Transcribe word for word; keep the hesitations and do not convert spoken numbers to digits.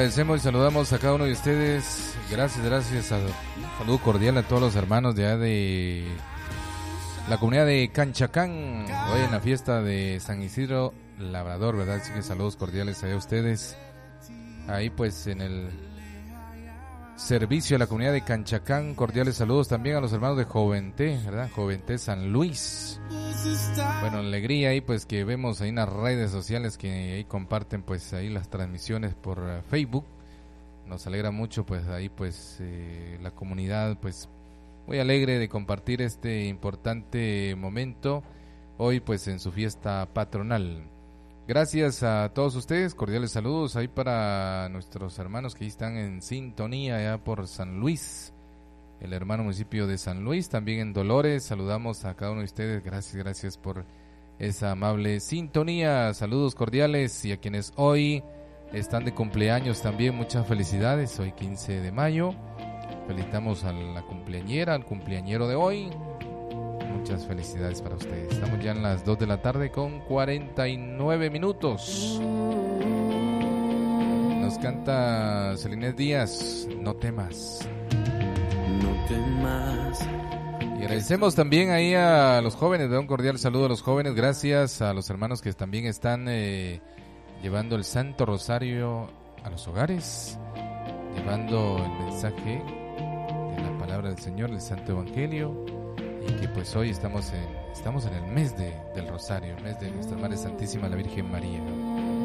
agradecemos y saludamos a cada uno de ustedes. Gracias, gracias. A, saludo cordial a todos los hermanos de allá de la comunidad de Canchacán. Hoy en la fiesta de San Isidro Labrador, ¿verdad? Así que saludos cordiales a ustedes. Ahí pues en el servicio de la comunidad de Canchacán, cordiales saludos también a los hermanos de Joventé, ¿verdad? Joventé San Luis. Bueno, alegría ahí pues que vemos ahí en las redes sociales que ahí comparten pues ahí las transmisiones por uh, Facebook. Nos alegra mucho pues ahí pues eh, la comunidad pues muy alegre de compartir este importante momento hoy pues en su fiesta patronal. Gracias a todos ustedes, cordiales saludos ahí para nuestros hermanos que están en sintonía allá por San Luis, el hermano municipio de San Luis, también en Dolores. Saludamos a cada uno de ustedes, gracias, gracias por esa amable sintonía. Saludos cordiales y a quienes hoy están de cumpleaños también, muchas felicidades. Hoy quince de mayo, felicitamos a la cumpleañera, al cumpleañero de hoy. Muchas felicidades para ustedes. Estamos ya en las dos de la tarde con cuarenta y nueve minutos. Nos canta Celine Díaz, No temas. No temas. Y agradecemos también ahí a los jóvenes, de un cordial saludo a los jóvenes. Gracias a los hermanos que también están eh, llevando el Santo Rosario a los hogares, llevando el mensaje de la palabra del Señor, el Santo Evangelio. Y que pues hoy estamos en, estamos en el mes de, del Rosario, el mes de Nuestra Madre Santísima, la Virgen María.